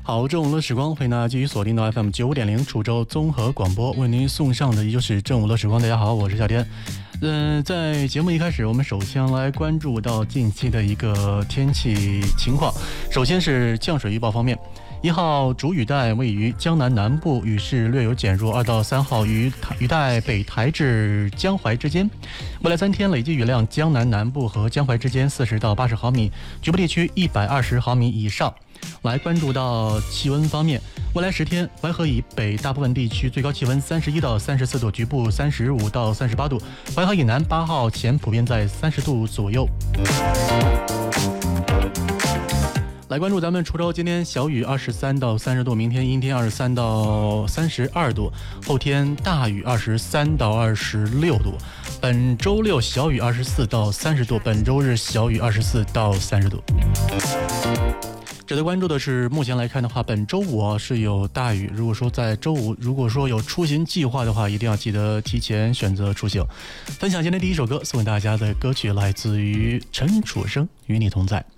好，正午的时光，欢迎大家继续锁定到 FM 95.0楚州综合广播，为您送上的依旧是正午的时光。大家好，我是夏天。在节目一开始，我们首先来关注到近期的一个天气情况。首先是降水预报方面，1号主雨带位于江南南部，雨势略有减弱；2到3号雨带北抬至江淮之间。未来3天累计雨量，江南南部和江淮之间40到80毫米，局部地区120毫米以上。来关注到气温方面，未来10天，淮河以北大部分地区最高气温31到34度，局部35到38度；淮河以南8号前普遍在30度左右。来关注咱们滁州，今天小雨23到30度，明天阴天23到32度，后天大雨23到26度，本周六小雨24到30度，本周日小雨24到30度。值得关注的是，目前来看的话，本周五是有大雨。如果说在周五，如果说有出行计划的话，一定要记得提前选择出行。分享今天第一首歌，送给大家的歌曲来自于陈楚生，与你同在。